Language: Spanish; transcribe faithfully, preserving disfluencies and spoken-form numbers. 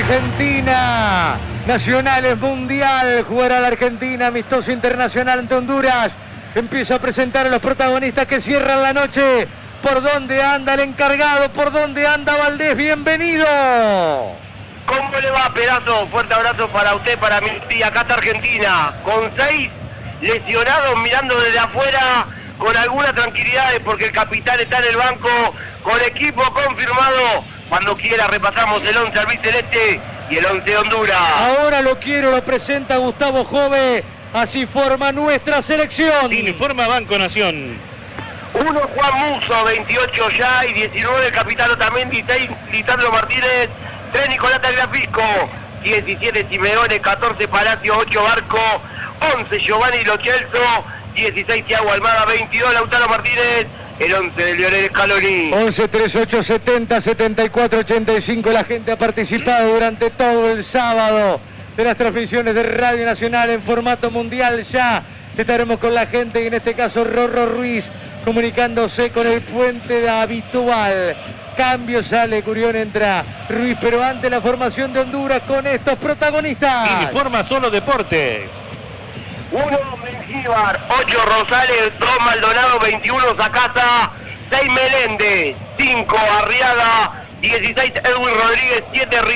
Argentina. Nacionales Mundial. Jugará la Argentina amistoso internacional ante Honduras. Empieza a presentar a los protagonistas que cierran la noche. ¿Por dónde anda el encargado? ¿Por dónde anda Valdés? Bienvenido. ¿Cómo le va, pedazo? Fuerte abrazo para usted, para mi tía. Acá está Argentina, con seis lesionados, mirando desde afuera, con alguna tranquilidad, porque el capitán está en el banco, con equipo confirmado. Cuando quiera repasamos el once albiceleste y el once de Honduras. Ahora lo quiero, lo presenta Gustavo Jove. Así forma nuestra selección. Informa Banco Nación. Uno Juan Muso, veintiocho ya, y diecinueve el capitán Otamendi, seis Lisandro Martínez, tres Nicolás Tagliafico, diecisiete Simeone, catorce Palacio, ocho Barco, once Giovanni Lo Celso, dieciséis Thiago Almada, veintidós Lautaro Martínez, el once de Lionel Scaloni. once treinta y ocho setenta setenta y cuatro ochenta y cinco. La gente ha participado durante todo el sábado de las transmisiones de Radio Nacional en formato mundial. Ya estaremos con la gente, y en este caso Rorro Ruiz, comunicándose con el puente habitual. Cambio, sale Curión, entra Ruiz, pero ante la formación de Honduras con estos protagonistas. Informa Solo Deportes. uno Mengíbar, ocho Rosales, dos Maldonado, veintiuno Zacata, seis Meléndez, cinco Arriaga, dieciséis Edwin Rodríguez, siete